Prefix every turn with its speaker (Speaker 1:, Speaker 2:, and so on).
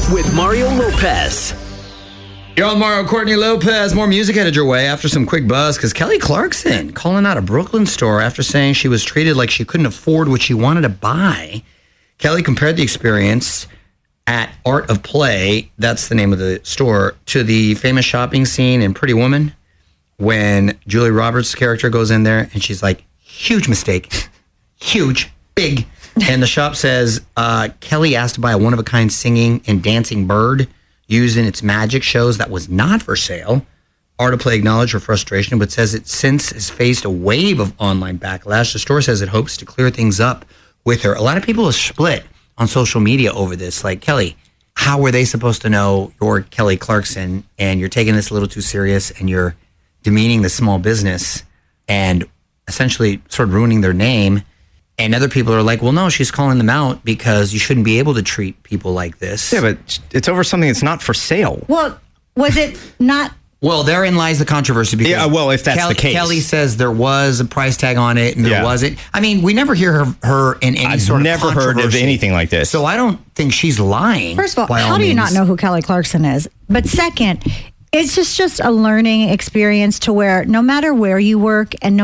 Speaker 1: with Mario Lopez.
Speaker 2: You're on Mario Courtney Lopez. More music headed your way after some quick buzz because Kelly Clarkson calling out a Brooklyn store after saying she was treated like she couldn't afford what she wanted to buy. Kelly compared the experience at Art of Play, that's the name of the store, to the famous shopping scene in Pretty Woman when Julie Roberts' character goes in there and she's like, huge mistake. Huge, big. And the shop says, Kelly asked to buy a one-of-a-kind singing and dancing bird used in its magic shows that was not for sale. Art of Play acknowledged her frustration, but says it since has faced a wave of online backlash. The store says it hopes to clear things up with her. A lot of people are split on social media over this. Like, Kelly, how were they supposed to know you're Kelly Clarkson and you're taking this a little too serious and you're demeaning the small business and essentially sort of ruining their name? And other people are like, well, no, she's calling them out because you shouldn't be able to treat people like this.
Speaker 3: Yeah, but it's over something that's not for sale.
Speaker 4: Well, was it not?
Speaker 2: Well, therein lies the controversy. Because
Speaker 3: yeah, well, if that's the case.
Speaker 2: Kelly says there was a price tag on it and there wasn't. I mean, we never hear her in any sort of
Speaker 3: I've never heard of anything like this.
Speaker 2: So I don't think she's lying.
Speaker 4: First of all, how do you not know who Kelly Clarkson is? But second, it's just a learning experience to where no matter where you work and no